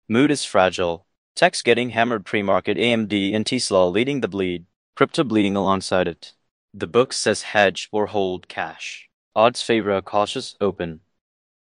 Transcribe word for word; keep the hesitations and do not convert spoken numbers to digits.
Mood is fragile. Tech's getting hammered pre-market, A M D and Tesla leading the bleed. Crypto bleeding alongside it. The book says hedge or hold cash. Odds favor a cautious open.